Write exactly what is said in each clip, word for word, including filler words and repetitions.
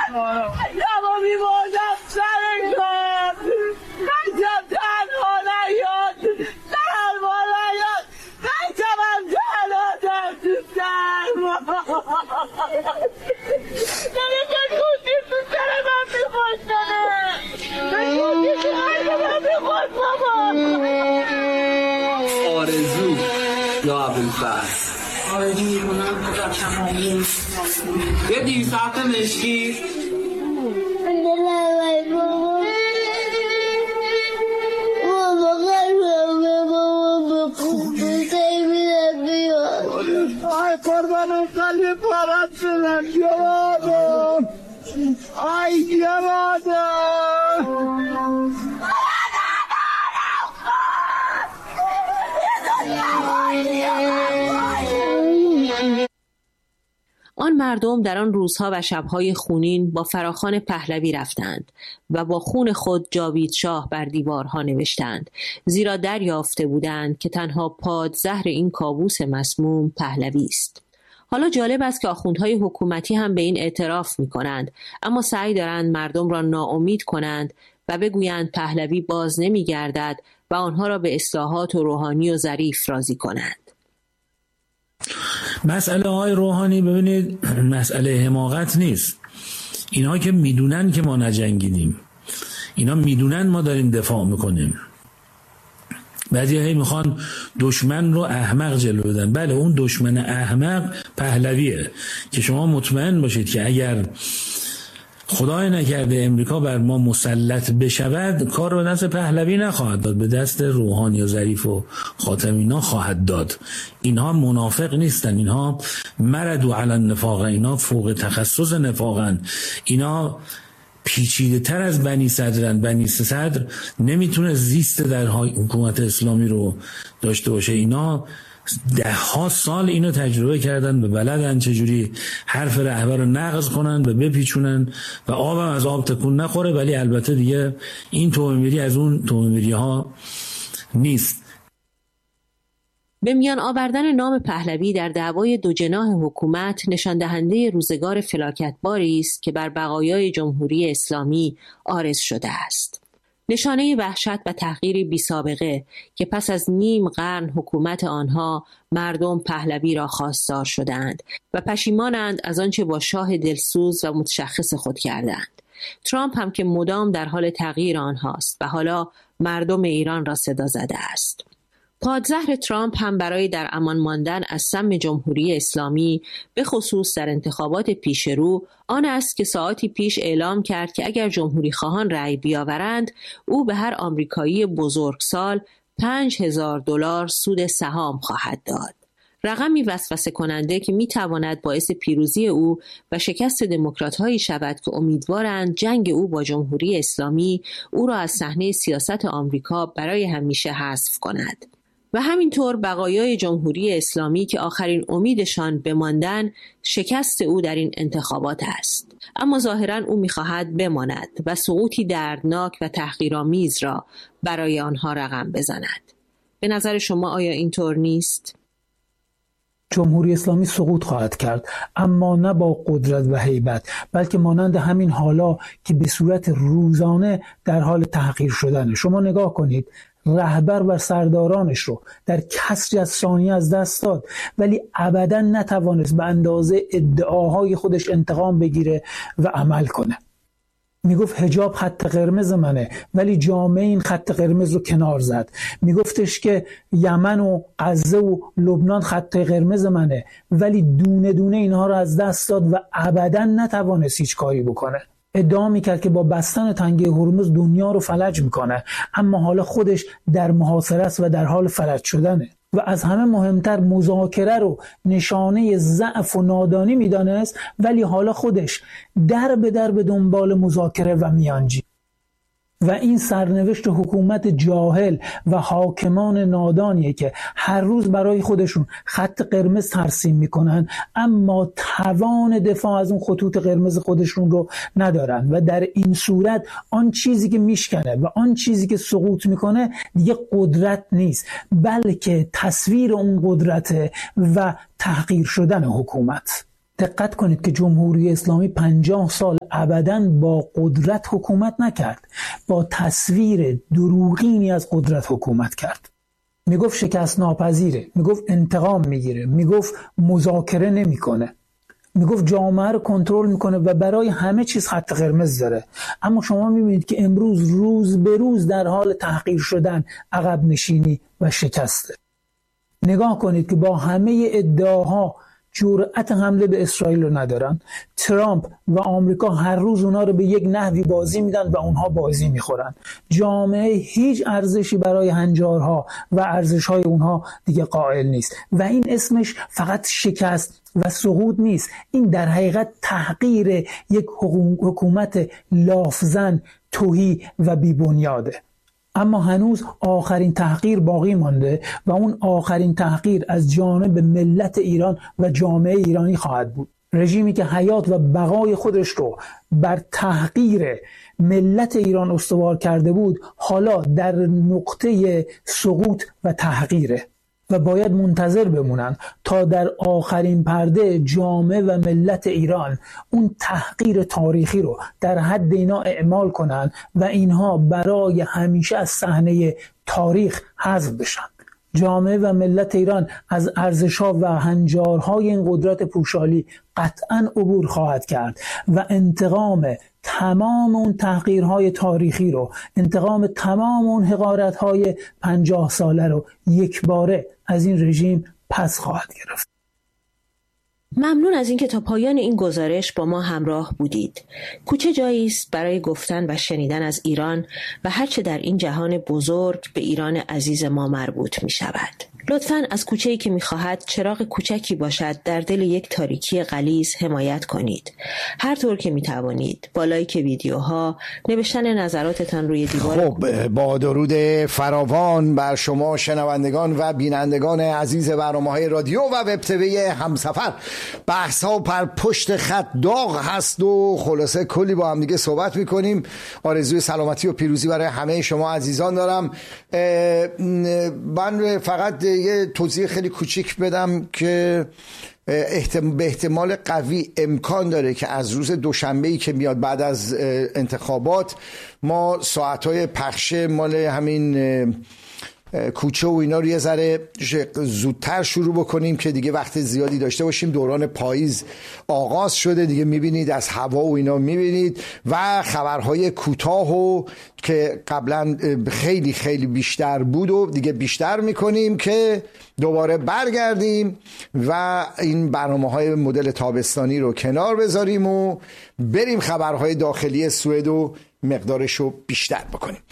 اما میبردم سر کار بچم تنها نیاد تنها نیاد بچم تنها تو سرما داره بکوتی تو سر من میخوشتنه بکوتی تو سر من میخوشت بابا. آرزو یا ابوالفضل آرزو میکنم خدا کمالی یه دیر ساعت مشکی آی قربانم قلب پارت شدن جوادم آی جوادم آن مردم در آن روزها و شبهای خونین با فراخوان پهلوی رفتند و با خون خود جاوید شاه بر دیوارها نوشتند، زیرا دریافته بودند که تنها پادزهر این کابوس مسموم پهلوی است. حالا جالب است که آخوندهای حکومتی هم به این اعتراف می کنند، اما سعی دارند مردم را ناامید کنند و بگویند پهلوی باز نمی گردد و آنها را به اصلاحات و روحانی و ظریف راضی کنند. مسئله های روحانی ببینید مسئله حماقت نیست. اینا که میدونن که ما نجنگیدیم، اینا میدونن ما داریم دفاع میکنیم. بعضی هایی میخوان دشمن رو احمق جلو بدن. بله اون دشمن احمق پهلویه که شما مطمئن باشید که اگر خدای نکرده امریکا بر ما مسلط بشود کار رو دست پهلوی نخواهد داد، به دست روحانی و ظریف و خاتمینا خواهد داد. اینها منافق نیستن، اینها مردوا علی النفاق، اینا فوق تخصص نفاقن، اینا پیچیده تر از بنی صدرن. بنی صدر نمیتونه زیست در حکومت اسلامی رو داشته باشه. اینا ده ها سال اینو تجربه کردن و بلدن چجوری حرف رهبر رو نقض کنن و بپیچونن و آبم از آب تکون نخوره. ولی البته دیگه این تومیری از اون تومیری ها نیست. به میان آوردن نام پهلوی در دعوای دو جناح حکومت نشان دهنده روزگار فلاکتباری است که بر بقایای جمهوری اسلامی عارض شده است. نشانه وحشت و تحقیر بی سابقه که پس از نیم قرن حکومت آنها مردم پهلوی را خواستار شدند و پشیمانند از آنچه با شاه دلسوز و متشخص خود کردند. ترامپ هم که مدام در حال تغییر آنهاست و حالا مردم ایران را صدا زده است. پادزهر ترامپ هم برای در امان ماندن از سم جمهوری اسلامی به خصوص در انتخابات پیش رو آن است که ساعتی پیش اعلام کرد که اگر جمهوری خواهان رأی بیاورند او به هر آمریکایی بزرگسال پنج هزار دلار سود سهام خواهد داد. رقمی وسوسه کننده که می تواند باعث پیروزی او و شکست دموکرات‌هایی شود که امیدوارند جنگ او با جمهوری اسلامی او را از صحنه سیاست آمریکا برای همیشه حذف کند. و همینطور بقایای جمهوری اسلامی که آخرین امیدشان به ماندن شکست او در این انتخابات است. اما ظاهراً او می‌خواهد بماند و سقوطی دردناک و تحقیرآمیز را برای آنها رقم بزند. به نظر شما آیا اینطور نیست؟ جمهوری اسلامی سقوط خواهد کرد، اما نه با قدرت و هیبت، بلکه مانند همین حالا که به صورت روزانه در حال تحقیر شدنه. شما نگاه کنید، رهبر و سردارانش رو در کسری از ثانیه از دست داد، ولی ابداً نتوانست به اندازه ادعاهای خودش انتقام بگیره و عمل کنه. میگفت حجاب خط قرمز منه، ولی جامعه این خط قرمز رو کنار زد. میگفتش که یمن و غزه و لبنان خط قرمز منه، ولی دونه دونه اینها رو از دست داد و ابداً نتوانست هیچ کاری بکنه. ادعا میکرد که با بستن تنگه هرمز دنیا رو فلج میکنه، اما حالا خودش در محاصره است و در حال فلج شدنه. و از همه مهمتر مذاکره رو نشانه ضعف و نادانی میدانست، ولی حالا خودش در به در به دنبال مذاکره و میانجی. و این سرنوشت حکومت جاهل و حاکمان نادانیه که هر روز برای خودشون خط قرمز ترسیم میکنن، اما توان دفاع از اون خطوط قرمز خودشون رو ندارن و در این صورت آن چیزی که میشکنه و آن چیزی که سقوط میکنه دیگه قدرت نیست، بلکه تصویر اون قدرت و تحقیر شدن حکومت. دقت کنید که جمهوری اسلامی پنجاه سال ابداً با قدرت حکومت نکرد، با تصویر دروغینی از قدرت حکومت کرد. میگفت شکست ناپذیره، میگفت انتقام میگیره، میگفت مذاکره نمیکنه، میگفت جامعه رو کنترل میکنه و برای همه چیز خط قرمز داره. اما شما میبینید که امروز روز به روز در حال تحقیر شدن، عقب نشینی و شکسته. نگاه کنید که با همه ادعاها جرأت حمله به اسرائیل رو ندارن. ترامپ و آمریکا هر روز اونا رو به یک نحوی بازی میدن و اونها بازی میخورن. جامعه هیچ ارزشی برای هنجارها و ارزشهای اونها دیگه قائل نیست و این اسمش فقط شکست و سقوط نیست، این در حقیقت تحقیر یک حکومت لافزن، تهی و بی‌بنیاده. اما هنوز آخرین تحقیر باقی مانده و اون آخرین تحقیر از جانب ملت ایران و جامعه ایرانی خواهد بود. رژیمی که حیات و بقای خودش رو بر تحقیر ملت ایران استوار کرده بود، حالا در نقطه سقوط و تحقیره و باید منتظر بمونن تا در آخرین پرده جامعه و ملت ایران اون تحقیر تاریخی رو در حد اینا اعمال کنن و اینها برای همیشه از صحنه تاریخ حذف بشن. جامعه و ملت ایران از ارزش‌ها و هنجارهای این قدرت پوشالی قطعاً عبور خواهد کرد و انتقام تمام اون تحقیرهای تاریخی رو، انتقام تمام اون حقارت‌های پنجاه ساله رو یک باره از این رژیم پس خواهد گرفت. ممنون از اینکه تا پایان این گزارش با ما همراه بودید. کوچه جایی است برای گفتن و شنیدن از ایران و هرچه در این جهان بزرگ به ایران عزیز ما مربوط می شود. لطفاً از کوچه‌ای که می‌خواهد چراغ کوچکی باشد در دل یک تاریکی غلیظ حمایت کنید. هر طور که می‌توانید با لایک ویدیوها، نوشتن نظراتتان روی دیوار. خب با درود فراوان بر شما شنوندگان و بینندگان عزیز برنامه‌های رادیو و وب تیوی همسفر. بحث‌ها پر پشت خط داغ هست و خلاصه کلی با هم دیگه صحبت می‌کنیم. آرزوی سلامتی و پیروزی برای همه شما عزیزان دارم. من فقط یه توضیح خیلی کوچیک بدم که احتمال به احتمال قوی امکان داره که از روز دوشنبه‌ای که میاد بعد از انتخابات ما ساعت‌های پخش مال همین کوچه و اینا رو یه ذره زودتر شروع بکنیم که دیگه وقت زیادی داشته باشیم. دوران پاییز آغاز شده دیگه، میبینید از هوا و اینا میبینید و خبرهای کوتاه و که قبلا خیلی خیلی بیشتر بود و دیگه بیشتر میکنیم که دوباره برگردیم و این برنامه‌های مدل تابستانی رو کنار بذاریم و بریم خبرهای داخلی سوئد و مقدارش رو بیشتر بکنیم.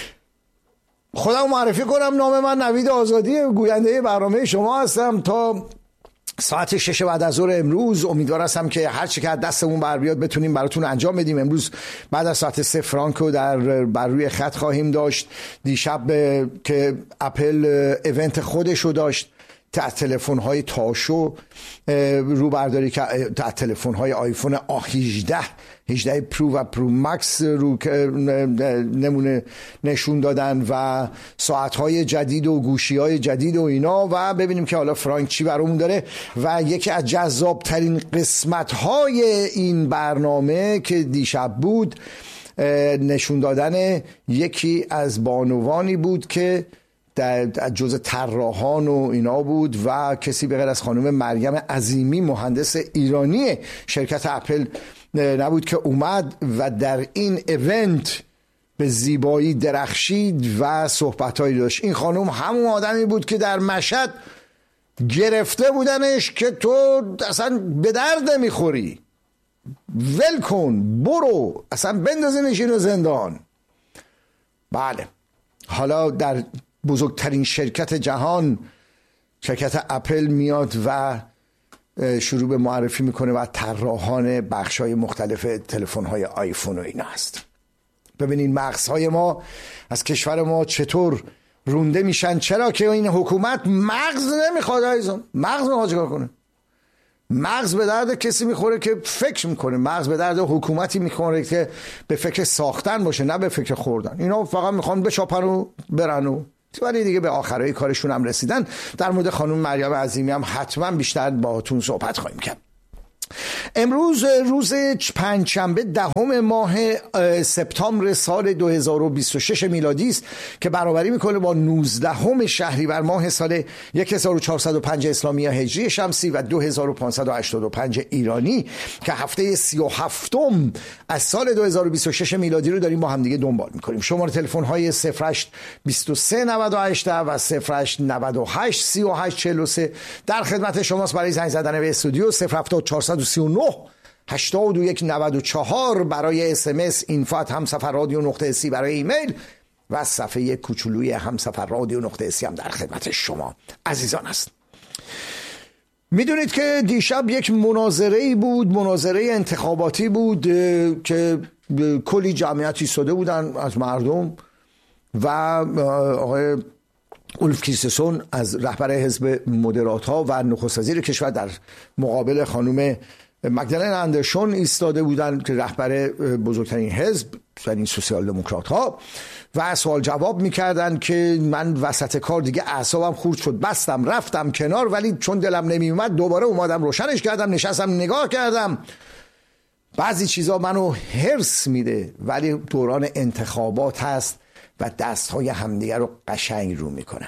خودم معرفی کنم، نام من نوید آزادی، گوینده برنامه شما هستم تا ساعت شش بعد از ظهر امروز. امیدوار هستم که هر چی که از دستمون بر بیاد بتونیم براتون انجام بدیم. امروز بعد از ساعت سه فرانکو در بر روی خط خواهیم داشت. دیشب که اپل ایونت خودشو داشت، از تلفن‌های تاشو رو برداری که از تلفن‌های آیفون هجده هجده پرو و پرو مکس رو نمونه نشون دادن و ساعت‌های جدید و گوشی‌های جدید و اینا و ببینیم که حالا فرانک چی برامون داره. و یکی از جذاب‌ترین قسمت‌های این برنامه که دیشب بود نشون دادن یکی از بانوانی بود که در جزء طراحان و اینا بود و کسی به غیر از خانم مریم عظیمی مهندس ایرانی شرکت اپل نبود که اومد و در این ایونت به زیبایی درخشید و صحبتایی داشت. این خانم همون آدمی بود که در مشهد گرفته بودنش که تو اصلا به درد نمیخوری، ول کن، برو، اصلا بندازینش اینو زندان. بله، حالا در بزرگترین شرکت جهان، شرکت اپل، میاد و شروع به معرفی میکنه و طراحان بخشای مختلف تلفن‌های آیفون و اینا هست. ببینین مغزهای ما از کشور ما چطور رونده میشن. چرا که این حکومت مغز نمیخواد عزیزان. مغز میخواد چیکار کنه؟ مغز به درد کسی میخوره که فکر میکنه. مغز به درد حکومتی میخوره که به فکر ساختن باشه، نه به فکر خوردن. اینا فقط میخوان بچاپن و برن و ولی دیگه به آخرای کارشون هم رسیدن. در مورد خانم مریم عظیمی هم حتما بیشتر باهاتون صحبت خواهیم کرد. امروز روز پنجشنبه دهم ماه سپتامبر سال دو هزار و بیست و شش میلادی است که برابری میکنه با نوزدهم شهریور ماه سال هزار و چهارصد و پنج اسلامی هجری شمسی و دو هزار و پانصد و هشتاد و پنج ایرانی که هفته سی و هفتم از سال دو هزار و بیست و شش میلادی رو داریم با هم دیگه دنبال میکنیم. شماره تلفن های صفر هشت بیست و سه نود و هشت و صفر هشت نود و هشت سی و هشت چهل و سه در خدمت شماست برای زنگ زدن به استودیو. صفر هفتاد چهارصد و سی و نه هشتاد و یک نود و چهار برای اس ام اس، اینفو ات همسفر رادیو نقطه سی برای ایمیل و صفحه کوچولوی همسفر رادیو نقطه سی هم در خدمت شما عزیزان است. میدونید که دیشب یک مناظره‌ای بود، مناظره انتخاباتی بود که کلی جمعیت ایستاده بودن از مردم و آقای اولف کریستسون از رهبر حزب مدرات ها و نخست وزیر کشور در مقابل خانم مگدالن اندرسون ایستاده بودند که رهبر بزرگترین حزب یعنی سوسیال دموکرات ها و سوال جواب میکردن که من وسط کار دیگه اعصابم خورد شد، بستم رفتم کنار، ولی چون دلم نمیومد دوباره اومدم روشنش کردم، نشستم نگاه کردم. بعضی چیزا منو هرس میده ولی دوران انتخابات هست و دستهای همدیگه رو قشنگ رو میکنن.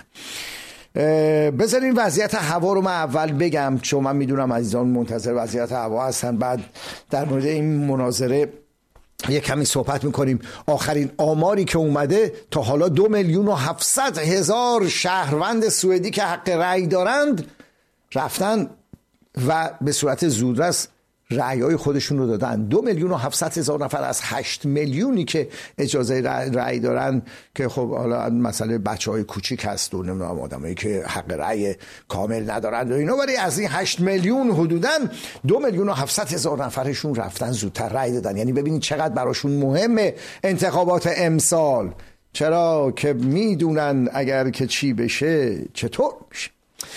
بذارین وضعیت هوا رو من اول بگم چون من میدونم عزیزان منتظر وضعیت هوا هستن، بعد در مورد این مناظره یک کمی صحبت میکنیم. آخرین آماری که اومده تا حالا دو میلیون و هفتصد هزار شهروند سوئدی که حق رأی دارند رفتن و به صورت زودرس رأیای خودشون رو دادن. دو میلیون و هفتصد هزار نفر از هشت میلیونی که اجازه رأی دارن که خب حالا مسئله بچه های کوچیک هست و نمیدونم آدمایی که حق رأی کامل ندارن و اینا، ولی از این هشت میلیون حدوداً دو میلیون و هفتصد هزار نفرشون رفتن زودتر رأی دادن. یعنی ببینید چقدر براشون مهمه انتخابات امسال، چرا که میدونن اگر که چی بشه چطور میشه.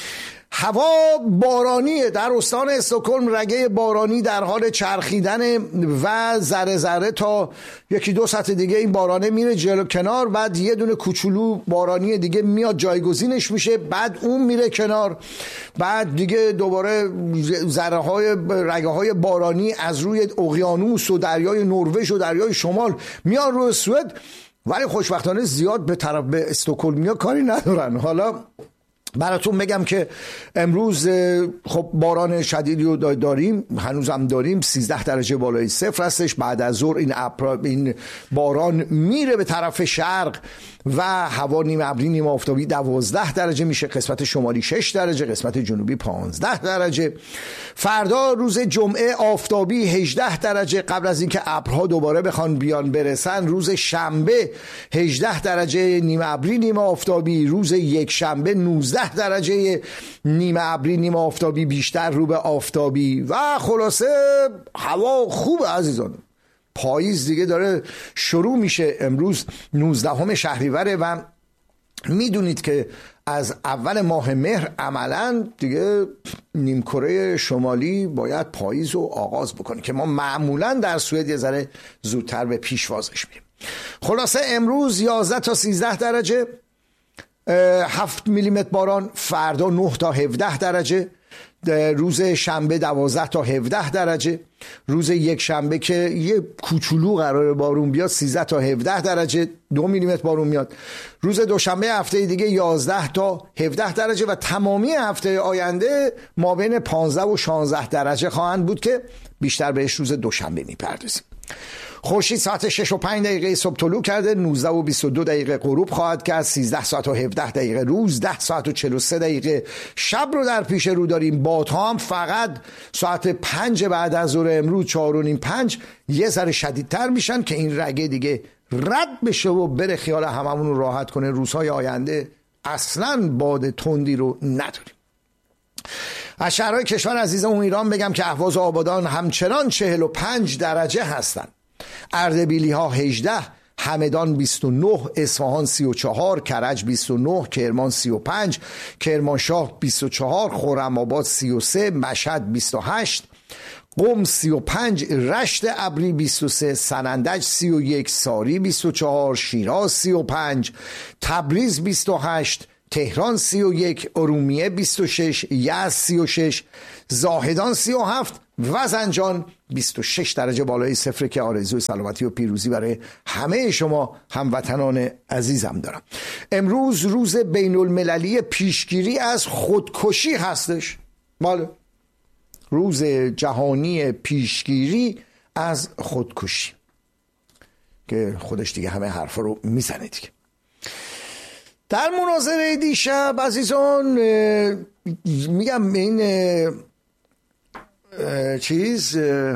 هوا بارانیه در استان استکهلم، رگه بارانی در حال چرخیدن و ذره ذره تا یکی دو ساعت دیگه این بارانه میره جلو کنار، بعد یه دونه کوچولو بارانی دیگه میاد جایگزینش میشه، بعد اون میره کنار، بعد دیگه دوباره ذره های رگه های بارانی از روی اقیانوس و دریای نروژ و دریای شمال میان روی سوئد، ولی خوشبختانه زیاد به طرف به استکهلمیا کاری ندارن. حالا براتون بگم که امروز خب باران شدیدی رو داریم، هنوزم داریم، سیزده درجه بالای صفر هستش. بعد از ظهر این این باران میره به طرف شرق و هوا نیمه ابری نیمه آفتابی دوازده درجه میشه، قسمت شمالی شش درجه، قسمت جنوبی پانزده درجه. فردا روز جمعه آفتابی هجده درجه قبل از اینکه ابرها دوباره بخوان بیان برسن. روز شنبه هجده درجه نیمه ابری نیمه آفتابی. روز یک شنبه نوزده درجه نیمه ابری نیمه آفتابی بیشتر رو به آفتابی و خلاصه هوا خوبه عزیزان. پاییز دیگه داره شروع میشه. امروز نوزدهم شهریوره و میدونید که از اول ماه مهر عملا دیگه نیمکره شمالی باید پاییز رو آغاز بکنه که ما معمولا در سوئد یه ذره زودتر به پیشوازش میریم. خلاصه امروز یازده تا سیزده درجه، هفت میلیمتر باران. فردا نه تا هفده درجه. روز شنبه دوازده تا هفده درجه. روز یک شنبه که یه کوچولو قراره بارون بیاد سیزده تا هفده درجه، دو میلیمتر بارون میاد. روز دوشنبه هفته دیگه یازده تا هفده درجه و تمامی هفته آینده ما بین پانزده و شانزده درجه خواهند بود که بیشتر بهش روز دوشنبه میپردازیم. خورشید ساعت شش و پنج دقیقه صبح طلوع کرده، نوزده و بیست و دو دقیقه غروب خواهد کرد، سیزده ساعت و هفده دقیقه روز، ده ساعت و چهل و سه دقیقه شب رو در پیش رو داریم. بادها هم فقط ساعت پنج بعد از ظهر امروز چهار و نیم پنج یه ذره شدیدتر میشن که این رگه دیگه رد بشه و بره خیال هممون رو راحت کنه. روزهای آینده اصلاً باد تندی رو نداریم. از شهرهای کشور عزیزمون ایران بگم که اهواز و آبادان همچنان چهل و پنج درجه هستند. اردبیلی ها هجده، همدان بیست و نه، اصفهان سی و چهار، کرج بیست و نه، کرمان سی و پنج، کرمانشاه بیست و چهار، خرم‌آباد سی و سه، مشهد بیست و هشت، قم سی و پنج، رشت ابری بیست و سه، سنندج سی و یک، ساری بیست و چهار، شیراز سی و پنج، تبریز بیست و هشت، تهران سی و یک، ارومیه بیست و شش، یزد سی و شش، زاهدان سی و هفت و زنجان بیست و شش درجه بالای صفر که آرزوی سلامتی و پیروزی برای همه شما هموطنان عزیزم دارم. امروز روز بین المللی پیشگیری از خودکشی هستش. بله، روز جهانی پیشگیری از خودکشی که خودش دیگه همه حرفا رو میزنه دیگه. در مناظره دیشب عزیزان میگم این چیز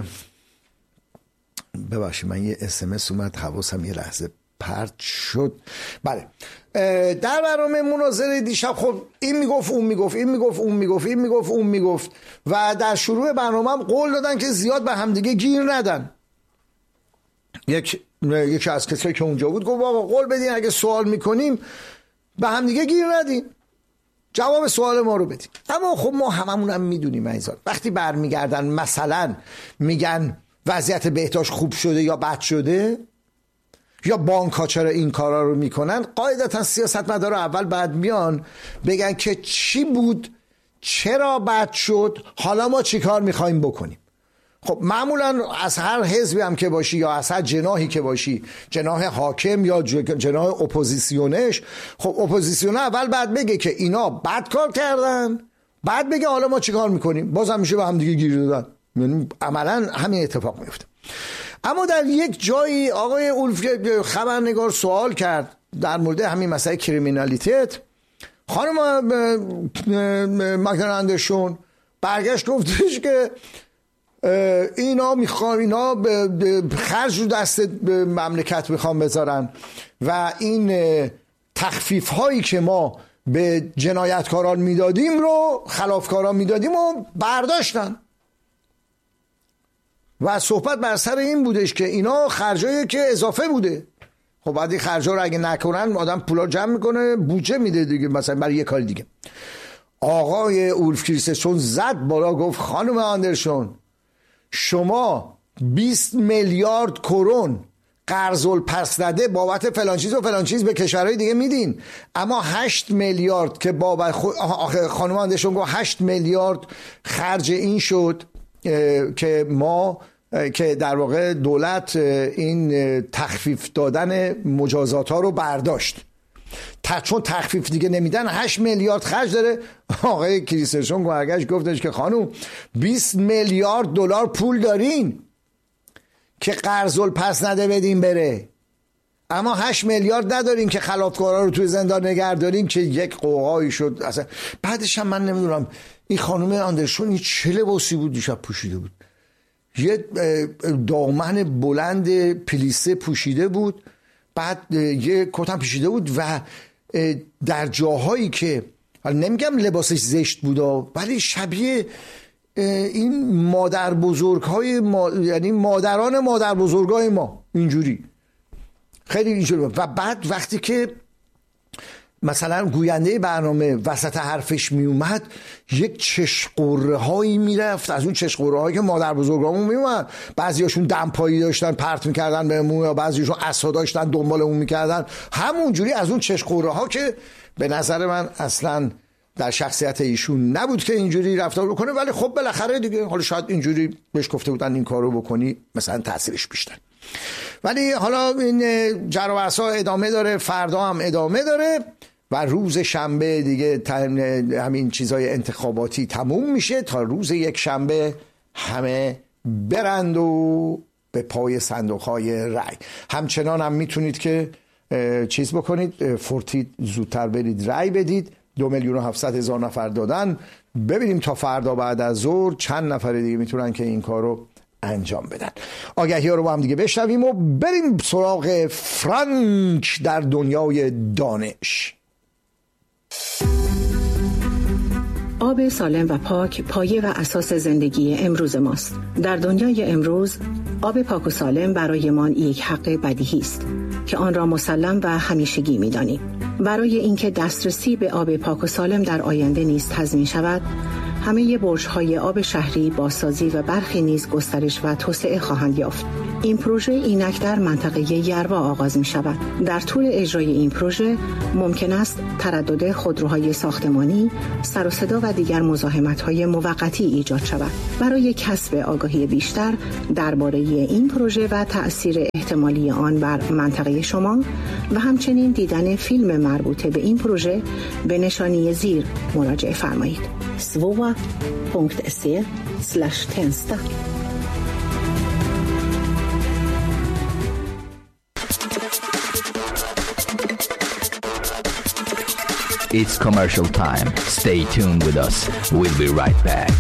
ببخشید من یه اسمس اومد حواسم یه لحظه پرت شد. بله، در برنامه مناظره دیشب خب این میگفت اون میگفت این میگفت اون میگفت این میگفت اون میگفت و در شروع برنامه هم قول دادن که زیاد به همدیگه گیر ندن. یک یکی از کسایی که اونجا بود گفت بابا قول بدین اگه سوال میکنیم به همدیگه گیر ندین، جواب سوال ما رو بدین. اما خب ما هممون هم میدونیم عزیزان وقتی برمیگردن مثلا میگن وضعیت بهداشت خوب شده یا بد شده یا بانک ها چرا این کارا رو میکنن، قاعدتا سیاستمدارا اول بعد میان بگن که چی بود، چرا بد شد، حالا ما چی کار میخوایم بکنیم. خب معمولا از هر حزبی هم که باشی یا از هر جناحی که باشی، جناح حاکم یا جناح اپوزیسیونش، خب اپوزیسیون اول بعد بگه که اینا بد کار کردن، بعد بگه حالا ما چی کار میکنیم، بازم میشه به هم دیگه گیر دادن. یعنی عملا همین اتفاق میفته. اما در یک جایی آقای اولف خبرنگار سوال کرد در مورد همین مسئله کریمینالیتت. خانم مگدالنا اندرسون برگشت گفتش که اینا میخوان اینا خرج رو دست مملکت میخوان بذارن و این تخفیف هایی که ما به جنایتکاران میدادیم رو خلافکاران میدادیم و برداشتن و صحبت بر سر این بودش که اینا خرجایی که اضافه بوده. خب بعد این خرجا رو اگه نکنن آدم پولا جمع میکنه بودجه میده دیگه، مثلا برای یه کار دیگه. آقای اولف کریسترسون زد بالا گفت خانم اندرسون شما بیست میلیارد کرون قرض الپس نده بابت فلان چیز و فلان چیز به کشورهای دیگه میدین، اما هشت میلیارد که بابت خو... خانم اندرسون گفت هشت میلیارد خرج این شد که ما که در واقع دولت این تخفیف دادن مجازات ها رو برداشت، چون تخفیف دیگه نمیدن هشت میلیارد خرج داره. آقای کریسترسون برگشت گفتش که خانم بیست میلیارد دلار پول دارین که قرض الپس نده بدین بره، اما هشت میلیارد ندارین که خلافکارا رو توی زندان نگه دارین که یک قوقایی شد. اصلا بعدش هم من نمیدونم این خانم اندرسون این چه لباسی بود دیشب پوشیده بود، یه دامن بلند پلیسه پوشیده بود، بعد یه کت هم پوشیده بود و در جاهایی که نمیگم لباسش زشت بود ولی شبیه این مادر بزرگ های ما... یعنی مادران مادر بزرگ های ما اینجوری خیلی اینجوری. و بعد وقتی که مثلا گوینده برنامه وسط حرفش می اومد یک چشقوره هایی میرفت از اون چشقوره هایی که مادر بزرگامون می اومد، بعضیاشون دمپایی داشتن پرت میکردن بهمون یا بعضیاشون عصا داشتن دنبالمون میکردن، همونجوری از اون چشقوره ها که به نظر من اصلا در شخصیت ایشون نبود که اینجوری رفتار بکنه، ولی خب بالاخره دیگه حالا شاید اینجوری بهش گفته بودن این کارو بکنی مثلا تاثیرش بیشتر. ولی حالا این جر و بحثا ادامه داره، فردا هم ادامه داره و روز شنبه دیگه همین چیزای انتخاباتی تموم میشه تا روز یک شنبه همه برند و به پای صندوق‌های رأی. همچنان هم میتونید که چیز بکنید، فورتید زودتر برید رأی بدید. دو میلیون و هفتصد هزار نفر دادن، ببینیم تا فردا بعد از ظهر چند نفر دیگه میتونن که این کارو انجام بدن. آگهی ها رو با هم دیگه بشنویم و بریم سراغ فرانک در دنیای دانش. آب سالم و پاک پایه و اساس زندگی امروز ماست. در دنیای امروز آب پاک و سالم برایمان یک حق بدیهی است که آن را مسلم و همیشگی می‌دانیم. برای اینکه دسترسی به آب پاک و سالم در آینده نیز تضمین شود، همه برج‌های آب شهری بازسازی و برخی نیز گسترش و توسعه خواهند یافت. این پروژه اینک در منطقه یروا آغاز می شود. در طول اجرای این پروژه ممکن است تردد خودروهای ساختمانی، سر و صدا و دیگر مزاحمت‌های موقتی ایجاد شود. برای کسب آگاهی بیشتر درباره این پروژه و تأثیر احتمالی آن بر منطقه شما و همچنین دیدن فیلم مربوطه به این پروژه به نشانی زیر مراجعه فرمایید. svoa punkt se slash tensta It's commercial time. Stay tuned with us. We'll be right back.